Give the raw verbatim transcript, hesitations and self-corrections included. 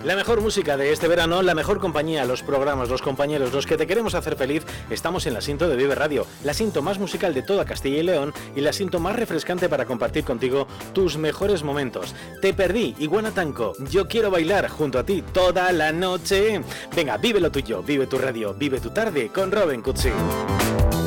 La mejor música de este verano, la mejor compañía, los programas, los compañeros, los que te queremos hacer feliz, estamos en la Sinto de Vive Radio, la Sinto más musical de toda Castilla y León y la Sinto más refrescante para compartir contigo tus mejores momentos. Te perdí, Iguana Tanco, yo quiero bailar junto a ti toda la noche. Venga, vive lo tuyo, vive tu radio, vive tu tarde con Robin Cutsi.